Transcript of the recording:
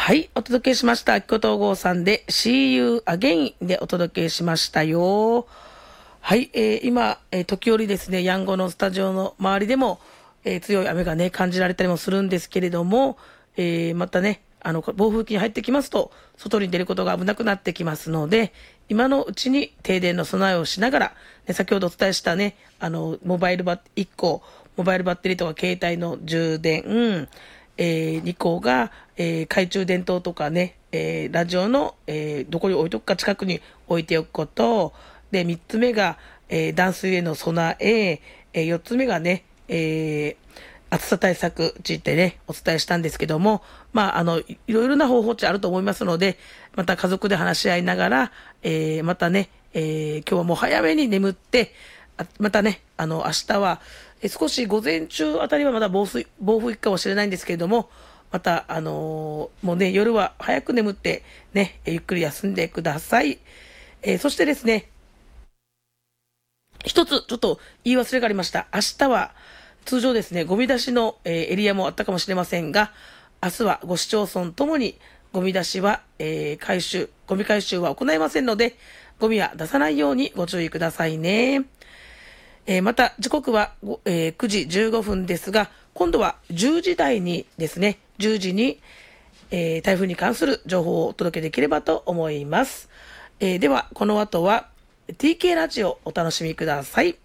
はい、お届けしました。秋子東郷さんで See You Again でお届けしましたよ。はい、今、時折ですね、ヤンゴのスタジオの周りでも、強い雨がね、感じられたりもするんですけれども、またね、暴風域に入ってきますと、外に出ることが危なくなってきますので、今のうちに停電の備えをしながら、ね、先ほどお伝えしたね、1個、モバイルバッテリーとか携帯の充電、2個が、懐中電灯とかね、ラジオの、どこに置いとくか近くに置いておくこと、で、3つ目が、断水への備え、4つ目がね、暑さ対策についてね、お伝えしたんですけども、いろいろな方法ってあると思いますので、また家族で話し合いながら、またね、今日はもう早めに眠って、またね、明日は、少し午前中あたりはまだ暴風域かもしれないんですけれども、また、もうね、夜は早く眠って、ね、ゆっくり休んでください。そしてですね、一つちょっと言い忘れがありました。明日は通常ですね、ゴミ出しの、エリアもあったかもしれませんが、明日は5市町村ともにゴミ出しは、ゴミ回収は行いませんので、ゴミは出さないようにご注意くださいね。また時刻は、9時15分ですが、今度は10時台にですね、10時に、台風に関する情報をお届けできればと思います。では、この後は TK ラジオお楽しみください。